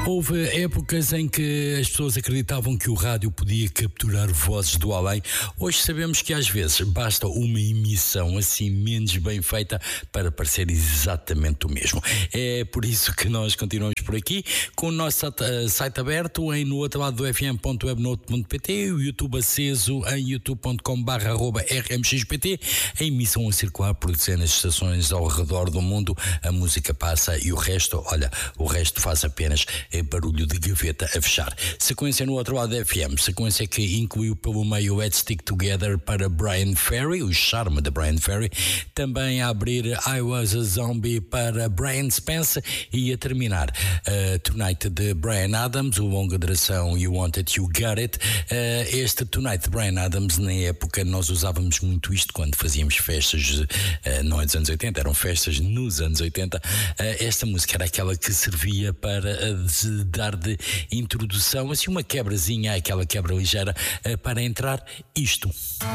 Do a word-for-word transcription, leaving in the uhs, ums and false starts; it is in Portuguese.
Houve épocas em que as pessoas acreditavam que o rádio podia capturar vozes do além. Hoje sabemos que às vezes basta uma emissão assim menos bem feita para parecer exatamente o mesmo. É por isso que nós continuamos por aqui com o nosso site aberto em no outro lado do f m ponto webnote ponto p t, o YouTube aceso em youtube ponto com barra arroba r m x p t, a emissão a circular por dezenas de estações ao redor do mundo, a música passa e o resto, olha, o resto faz apenas é barulho de gaveta a fechar. Sequência no outro lado da F M, sequência que incluiu pelo meio Let's Stick Together para Brian Ferry, o charme de Brian Ferry, também a abrir I Was a Zombie para Brian Spence e a terminar uh, Tonight de Bryan Adams, o longa duração You Wanted You Got It. Uh, este Tonight de Bryan Adams, na época nós usávamos muito isto quando fazíamos festas, uh, não é dos anos oitenta, eram festas nos anos oitenta. Uh, esta música era aquela que servia para uh, dar de introdução, assim uma quebrazinha, aquela quebra ligeira, uh, para entrar isto.